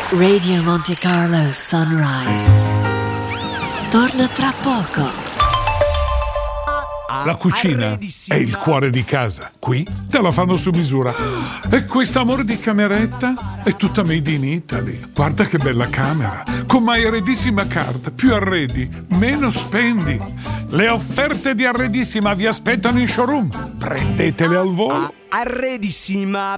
Radio Monte Carlo Sunrise. Torna tra poco. La cucina è il cuore di casa. Qui te la fanno su misura. E quest'amore di cameretta è tutta made in Italy. Guarda che bella camera. Con My Arredissima Card. Più arredi, meno spendi. Le offerte di Arredissima vi aspettano in showroom. Prendetele al volo. Arredissima